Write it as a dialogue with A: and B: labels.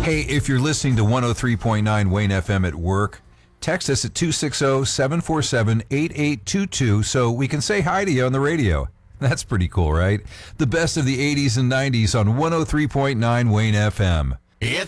A: Hey, if you're listening to 103.9 Wayne FM at work, text us at 260-747-8822 so we can say hi to you on the radio. That's pretty cool, right? The best of the 80s and 90s on 103.9 Wayne FM.
B: It's